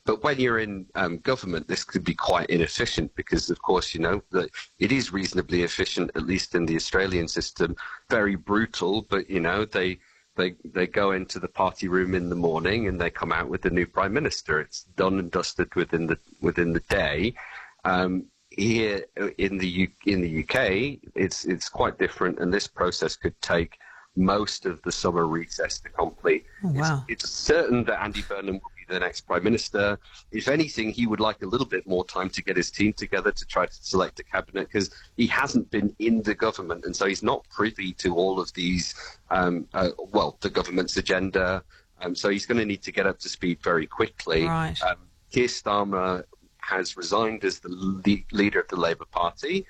But when you're in government, this could be quite inefficient because, of course, that it is reasonably efficient, at least in the Australian system. Very brutal, but, they go into the party room in the morning and they come out with the new prime minister. It's done and dusted within the day. Here in the UK, it's quite different, and this process could take most of the summer recess to complete. Oh, wow. It's certain that Andy Burnham will be the next prime minister. If anything, he would like a little bit more time to get his team together to try to select a cabinet, because he hasn't been in the government, and so he's not privy to all of these, the government's agenda. So he's going to need to get up to speed very quickly. Right. Keir Starmer has resigned as the leader of the Labour Party.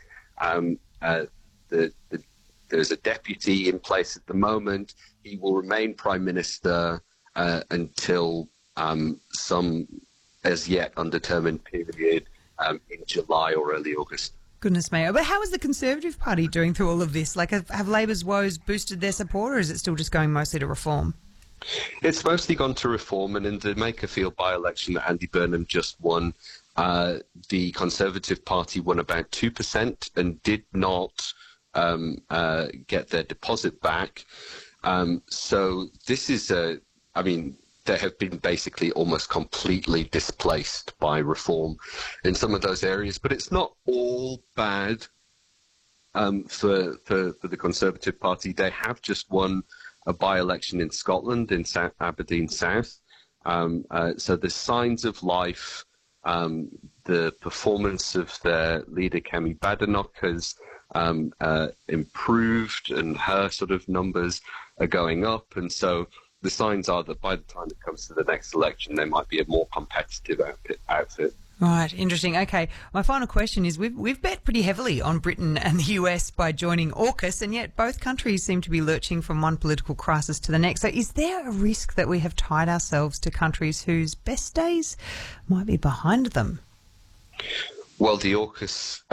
There's a deputy in place at the moment. He will remain Prime Minister until some as yet undetermined period in July or early August. Goodness me. But how is the Conservative Party doing through all of this? Like, have Labor's woes boosted their support, or is it still just going mostly to reform? It's mostly gone to reform, and in the Makerfield by-election that Andy Burnham just won, the Conservative Party won about 2% and did not get their deposit back. So this is they have been basically almost completely displaced by reform in some of those areas, but it's not all bad for the Conservative Party. They have just won a by-election in Scotland, in Aberdeen South. So there's signs of life. The performance of their leader, Kemi Badenoch, has improved, and her sort of numbers are going up. And so the signs are that by the time it comes to the next election, they might be a more competitive outfit. Right, interesting. Okay, my final question is, we've bet pretty heavily on Britain and the US by joining AUKUS, and yet both countries seem to be lurching from one political crisis to the next. So is there a risk that we have tied ourselves to countries whose best days might be behind them? Well, the AUKUS,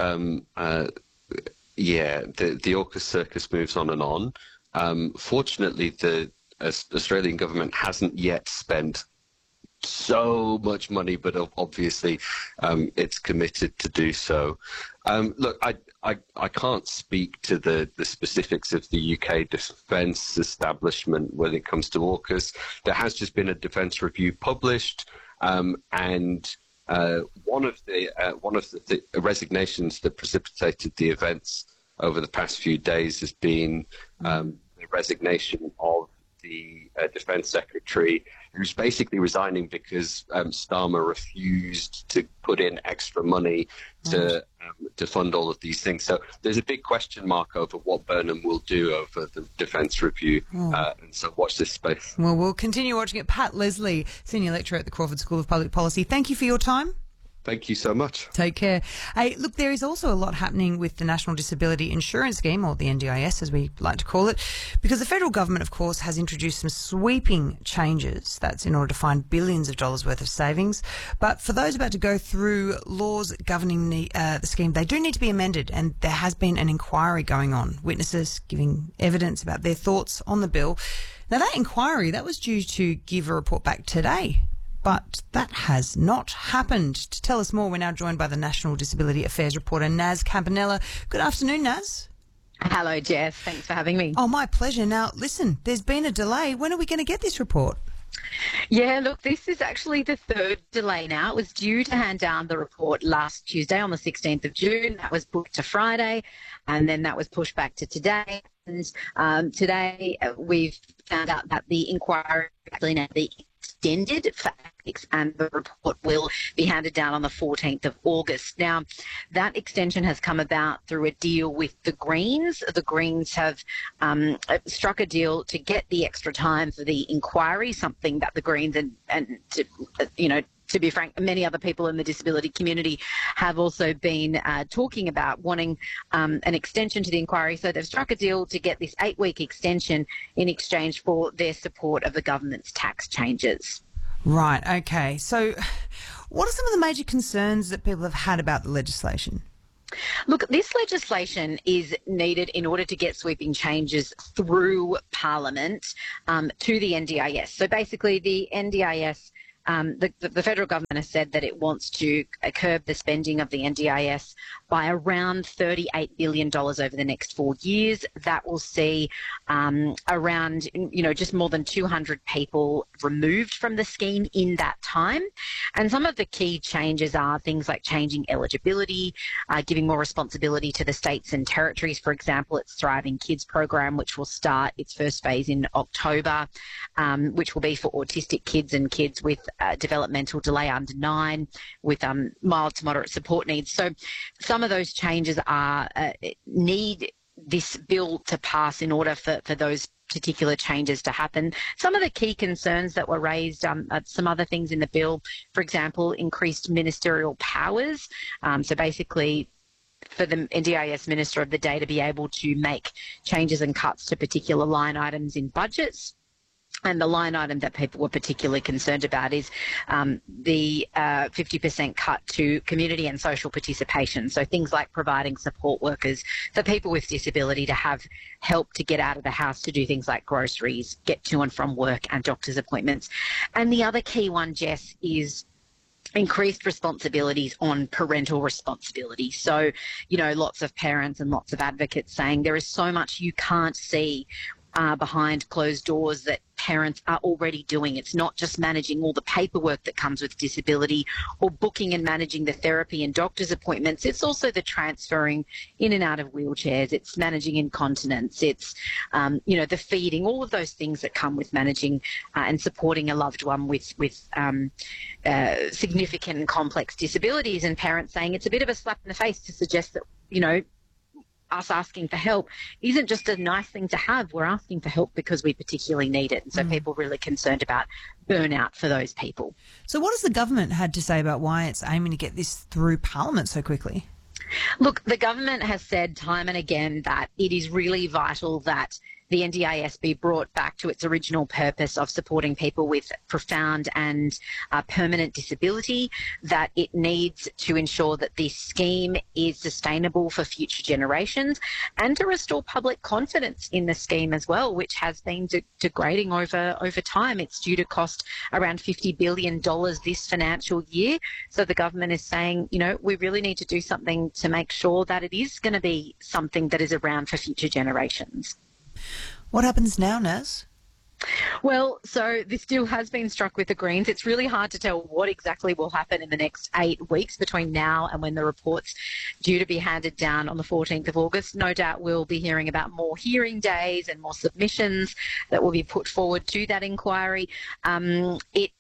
the AUKUS circus moves on and on. Fortunately, the Australian government hasn't yet spent so much money, but obviously it's committed to do so. Look, I can't speak to the specifics of the UK defence establishment when it comes to AUKUS. There has just been a defence review published, and one of the resignations that precipitated the events over the past few days has been the resignation of the Defence Secretary, who's basically resigning because Starmer refused to put in extra money to fund all of these things. So there's a big question mark over what Burnham will do over the Defence Review, and so watch this space. Well, we'll continue watching it. Pat Leslie, Senior Lecturer at the Crawford School of Public Policy, thank you for your time. Thank you so much. Take care. Hey, look, there is also a lot happening with the National Disability Insurance Scheme, or the NDIS as we like to call it, because the federal government, of course, has introduced some sweeping changes. That's in order to find billions of dollars worth of savings. But for those about to go through laws governing the scheme, they do need to be amended, and there has been an inquiry going on. Witnesses giving evidence about their thoughts on the bill. Now, that inquiry, that was due to give a report back today, but that has not happened. To tell us more, we're now joined by the National Disability Affairs reporter, Naz Campanella. Good afternoon, Naz. Hello, Jeff. Thanks for having me. Oh, my pleasure. Now, listen, there's been a delay. When are we going to get this report? Yeah, look, this is actually the third delay now. It was due to hand down the report last Tuesday on the 16th of June. That was booked to Friday, and then that was pushed back to today. And today we've found out that the inquiry actually now be extended for ethics, and the report will be handed down on the 14th of August. Now, that extension has come about through a deal with the Greens. The Greens have struck a deal to get the extra time for the inquiry, something that the Greens to be frank, many other people in the disability community have also been talking about wanting an extension to the inquiry. So they've struck a deal to get this 8-week extension in exchange for their support of the government's tax changes. Right, okay. So what are some of the major concerns that people have had about the legislation? Look, this legislation is needed in order to get sweeping changes through Parliament to the NDIS. So basically the NDIS the federal government has said that it wants to curb the spending of the NDIS by around $38 billion over the next 4 years. That will see around, just more than 200 people removed from the scheme in that time. And some of the key changes are things like changing eligibility, giving more responsibility to the states and territories. For example, its Thriving Kids program, which will start its first phase in October, which will be for autistic kids and kids with developmental delay under 9 with mild to moderate support needs. So some of those changes need this bill to pass in order for those particular changes to happen. Some of the key concerns that were raised, some other things in the bill, for example, increased ministerial powers. So basically, for the NDIS Minister of the Day to be able to make changes and cuts to particular line items in budgets. And the line item that people were particularly concerned about is the 50% cut to community and social participation. So things like providing support workers for people with disability to have help to get out of the house to do things like groceries, get to and from work and doctor's appointments. And the other key one, Jess, is increased responsibilities on parental responsibility. So, lots of parents and lots of advocates saying there is so much you can't see behind closed doors that parents are already doing. It's not just managing all the paperwork that comes with disability or booking and managing the therapy and doctor's appointments. It's also the transferring in and out of wheelchairs. It's managing incontinence. It's, the feeding, all of those things that come with managing and supporting a loved one with significant and complex disabilities, and parents saying it's a bit of a slap in the face to suggest that, us asking for help isn't just a nice thing to have. We're asking for help because we particularly need it. And so people are really concerned about burnout for those people. So what has the government had to say about why it's aiming to get this through Parliament so quickly? Look, the government has said time and again that it is really vital that the NDIS be brought back to its original purpose of supporting people with profound and permanent disability, that it needs to ensure that this scheme is sustainable for future generations and to restore public confidence in the scheme as well, which has been degrading over time. It's due to cost around $50 billion this financial year. So the government is saying, we really need to do something to make sure that it is going to be something that is around for future generations. What happens now, Naz? Well, so this deal has been struck with the Greens. It's really hard to tell what exactly will happen in the next 8 weeks between now and when the report's due to be handed down on the 14th of August. No doubt we'll be hearing about more hearing days and more submissions that will be put forward to that inquiry. The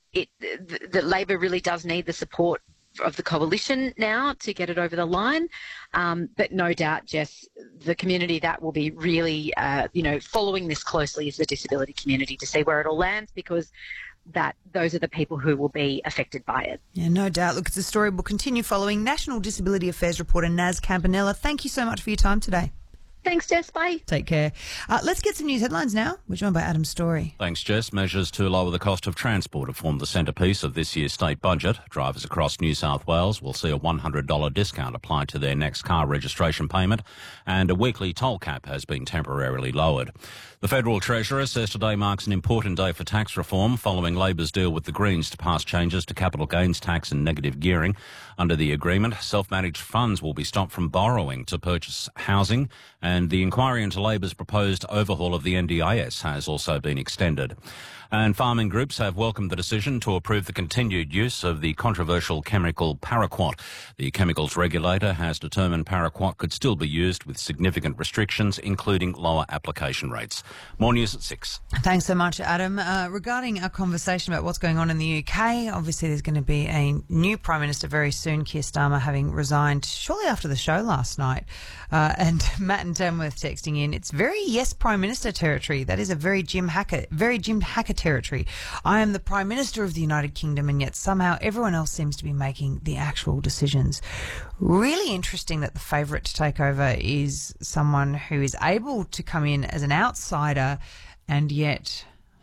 Labor really does need the support of the coalition now to get it over the line. But no doubt, Jess, the community that will be really, following this closely is the disability community to see where it all lands, because those are the people who will be affected by it. Yeah, no doubt. Look, it's a story we'll continue following. National Disability Affairs reporter Naz Campanella, thank you so much for your time today. Thanks, Jess. Bye. Take care. Let's get some news headlines now. We're joined by Adam Story. Thanks, Jess. Measures to lower the cost of transport have formed the centrepiece of this year's state budget. Drivers across New South Wales will see a $100 discount applied to their next car registration payment, and a weekly toll cap has been temporarily lowered. The Federal Treasurer says today marks an important day for tax reform following Labor's deal with the Greens to pass changes to capital gains tax and negative gearing. Under the agreement, self-managed funds will be stopped from borrowing to purchase housing, and the inquiry into Labor's proposed overhaul of the NDIS has also been extended. And farming groups have welcomed the decision to approve the continued use of the controversial chemical paraquat. The chemicals regulator has determined paraquat could still be used with significant restrictions, including lower application rates. More news at 6. Thanks so much, Adam. Regarding our conversation about what's going on in the UK, obviously there's going to be a new Prime Minister very soon, Keir Starmer having resigned shortly after the show last night. And Matt and Tamworth texting in, it's very yes Prime Minister territory. That is a very Jim Hacker territory. I am the Prime Minister of the United Kingdom, and yet somehow everyone else seems to be making the actual decisions. Really interesting that the favourite to take over is someone who is able to come in as an outsider, and yet,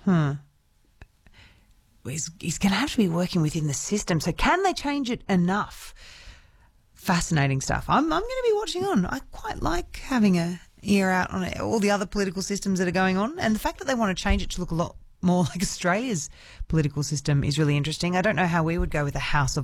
he's going to have to be working within the system. So can they change it enough? Fascinating stuff. I'm going to be watching on. I quite like having a ear out on all the other political systems that are going on, and the fact that they want to change it to look a lot more like Australia's political system is really interesting. I don't know how we would go with a House of